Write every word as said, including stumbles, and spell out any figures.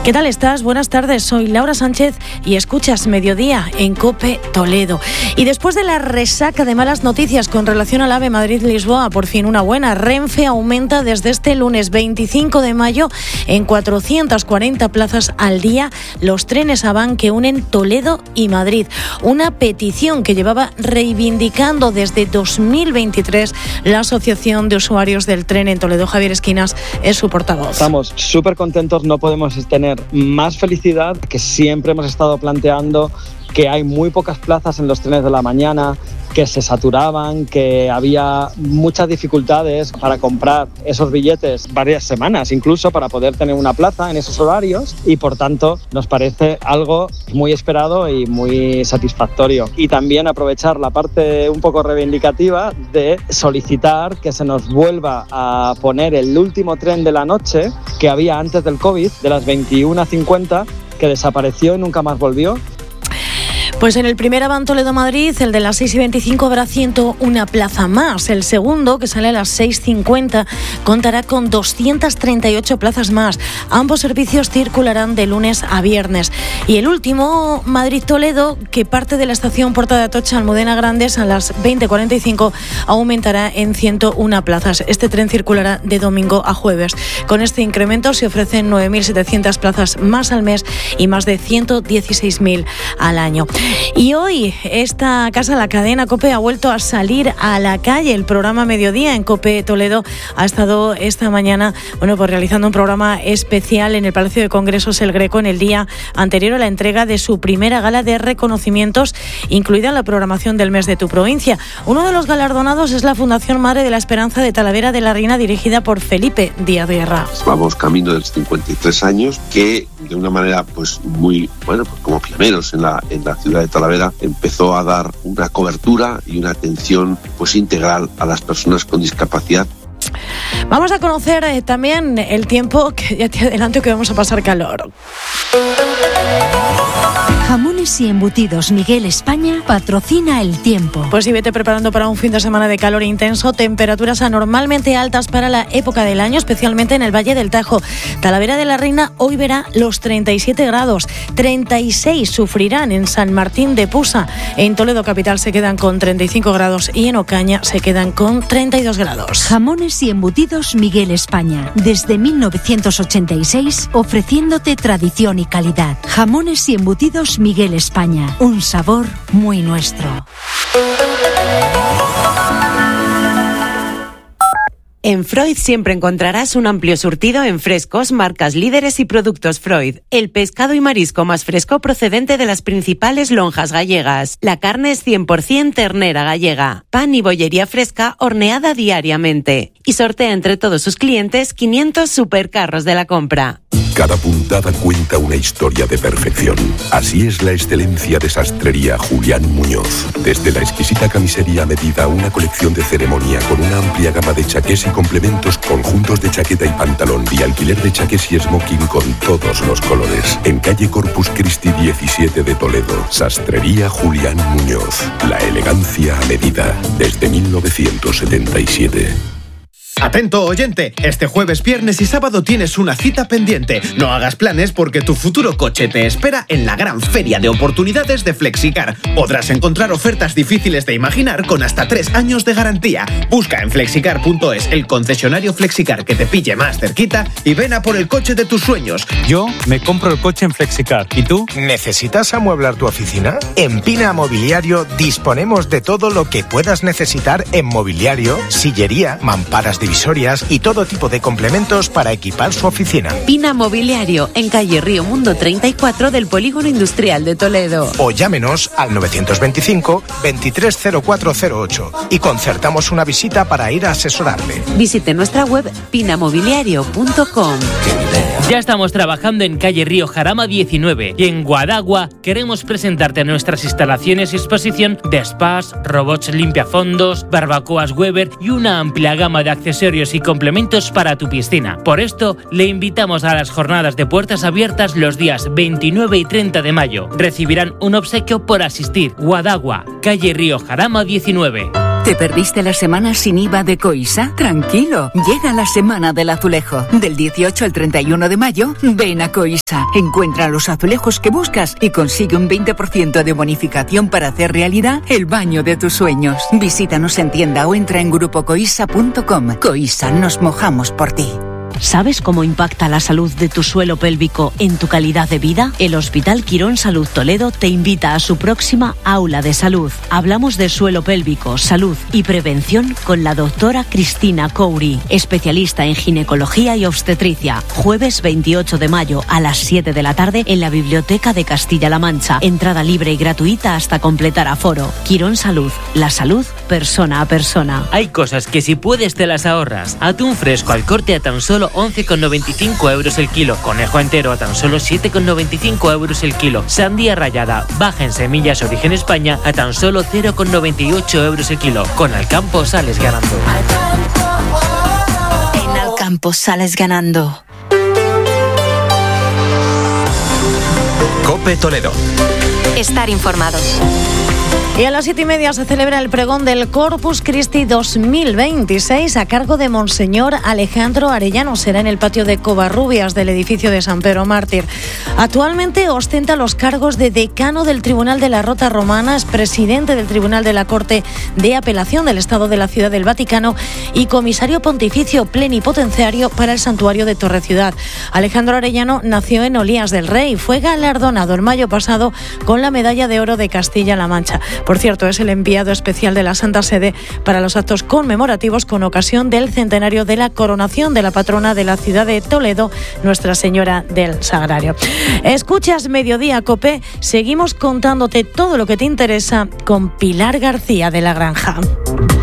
¿Qué tal estás? Buenas tardes, soy Laura Sánchez y escuchas Mediodía en COPE Toledo. Y después de la resaca de malas noticias con relación al AVE Madrid-Lisboa, por fin una buena. Renfe aumenta desde este lunes veinticinco de mayo en cuatrocientas cuarenta plazas al día los trenes Avant que unen Toledo y Madrid. Una petición que llevaba reivindicando desde dos mil veintitrés la Asociación de Usuarios del Tren en Toledo. Javier Esquinas es su portavoz. Estamos súper contentos, no podemos tener más felicidad, que siempre hemos estado planteando que hay muy pocas plazas en los trenes de la mañana, que se saturaban, que había muchas dificultades para comprar esos billetes varias semanas, incluso para poder tener una plaza en esos horarios, y por tanto nos parece algo muy esperado y muy satisfactorio. Y también aprovechar la parte un poco reivindicativa de solicitar que se nos vuelva a poner el último tren de la noche que había antes del COVID, de las veintiuna cincuenta, que desapareció y nunca más volvió. Pues en el primer Avant Toledo-Madrid, el de las seis y veinticinco, habrá ciento una plaza más. El segundo, que sale a las seis cincuenta, contará con doscientas treinta y ocho plazas más. Ambos servicios circularán de lunes a viernes. Y el último, Madrid-Toledo, que parte de la estación Puerta de Atocha Almudena Grandes a las veinte cuarenta y cinco, aumentará en ciento una plazas. Este tren circulará de domingo a jueves. Con este incremento se ofrecen nueve mil setecientas plazas más al mes y más de ciento dieciséis mil al año. Y hoy esta casa, la cadena COPE, ha vuelto a salir a la calle. El programa Mediodía en COPE Toledo ha estado esta mañana, bueno, pues realizando un programa especial en el Palacio de Congresos El Greco en el día anterior a la entrega de su primera gala de reconocimientos, incluida la programación del mes de tu provincia. Uno de los galardonados es la Fundación Madre de la Esperanza de Talavera de la Reina, dirigida por Felipe Díaz Guerra. Vamos camino de los cincuenta y tres años, que de una manera pues muy, bueno, pues como pioneros en la, en la ciudad de Talavera, empezó a dar una cobertura y una atención pues integral a las personas con discapacidad. Vamos a conocer eh, también el tiempo, que ya te adelanto que vamos a pasar calor. Jamones y embutidos Miguel España patrocina el tiempo. Pues sí, vete preparando para un fin de semana de calor intenso, temperaturas anormalmente altas para la época del año, especialmente en el Valle del Tajo. Talavera de la Reina hoy verá los treinta y siete grados, treinta y seis sufrirán en San Martín de Pusa. En Toledo capital se quedan con treinta y cinco grados y en Ocaña se quedan con treinta y dos grados. Jamones y embutidos Miguel España, desde mil novecientos ochenta y seis, ofreciéndote tradición y calidad. Jamones y embutidos Miguel España, un sabor muy nuestro. En Freud siempre encontrarás un amplio surtido en frescos, marcas líderes y productos Freud. El pescado y marisco más fresco procedente de las principales lonjas gallegas. La carne es cien por ciento ternera gallega. Pan y bollería fresca horneada diariamente. Y sortea entre todos sus clientes quinientos supercarros de la compra. Cada puntada cuenta una historia de perfección. Así es la excelencia de Sastrería Julián Muñoz. Desde la exquisita camisería a medida, una colección de ceremonia con una amplia gama de chaqués y complementos, conjuntos de chaqueta y pantalón y alquiler de chaqués y smoking con todos los colores. En calle Corpus Christi diecisiete de Toledo. Sastrería Julián Muñoz. La elegancia a medida. Desde mil novecientos setenta y siete. Atento oyente, este jueves, viernes y sábado tienes una cita pendiente. No hagas planes porque tu futuro coche te espera en la gran feria de oportunidades de Flexicar. Podrás encontrar ofertas difíciles de imaginar con hasta tres años de garantía. Busca en flexicar punto es el concesionario Flexicar que te pille más cerquita y ven a por el coche de tus sueños. Yo me compro el coche en Flexicar. ¿Y tú? ¿Necesitas amueblar tu oficina? En Pina Mobiliario disponemos de todo lo que puedas necesitar en mobiliario, sillería, mamparas divisorias y todo tipo de complementos para equipar su oficina. Pina Mobiliario, en calle Río Mundo treinta y cuatro del Polígono Industrial de Toledo. O llámenos al novecientos veinticinco, veintitrés cero cuatro cero ocho y concertamos una visita para ir a asesorarle. Visite nuestra web pina mobiliario punto com. Ya estamos trabajando en calle Río Jarama diecinueve y en Guadagua queremos presentarte nuestras instalaciones y exposición de spas, robots limpiafondos, barbacoas Weber y una amplia gama de accesorios y complementos para tu piscina. Por esto, le invitamos a las jornadas de puertas abiertas los días veintinueve y treinta de mayo. Recibirán un obsequio por asistir. Guadagua, calle Río Jarama diecinueve. ¿Te perdiste la semana sin I V A de Coisa? Tranquilo, llega la semana del azulejo. Del dieciocho al treinta y uno de mayo, ven a Coisa. Encuentra los azulejos que buscas y consigue un veinte por ciento de bonificación para hacer realidad el baño de tus sueños. Visítanos en tienda o entra en grupo coisa punto com. Coisa, nos mojamos por ti. ¿Sabes cómo impacta la salud de tu suelo pélvico en tu calidad de vida? El Hospital Quirón Salud Toledo te invita a su próxima aula de salud. Hablamos de suelo pélvico, salud y prevención con la doctora Cristina Couri, especialista en ginecología y obstetricia. Jueves veintiocho de mayo a las siete de la tarde en la Biblioteca de Castilla-La Mancha. Entrada libre y gratuita hasta completar aforo. Quirón Salud, la salud persona a persona. Hay cosas que si puedes te las ahorras. Atún fresco al corte a tan solo once con noventa y cinco euros el kilo. Conejo entero a tan solo siete con noventa y cinco euros el kilo. Sandía rallada, baja en semillas, origen España, a tan solo cero con noventa y ocho euros el kilo. Con Alcampo sales ganando. En Alcampo sales ganando. COPE Toledo. Estar informado. Y a las siete y media se celebra el pregón del Corpus Christi dos mil veintiséis a cargo de Monseñor Alejandro Arellano. Será en el patio de Covarrubias del edificio de San Pedro Mártir. Actualmente ostenta los cargos de decano del Tribunal de la Rota Romana, es presidente del Tribunal de la Corte de Apelación del Estado de la Ciudad del Vaticano y comisario pontificio plenipotenciario para el Santuario de Torre Ciudad. Alejandro Arellano nació en Olías del Rey. Fue galardonado en mayo pasado con la Medalla de Oro de Castilla-La Mancha. Por cierto, es el enviado especial de la Santa Sede para los actos conmemorativos con ocasión del centenario de la coronación de la patrona de la ciudad de Toledo, Nuestra Señora del Sagrario. Escuchas Mediodía Cope, seguimos contándote todo lo que te interesa con Pilar García de la Granja.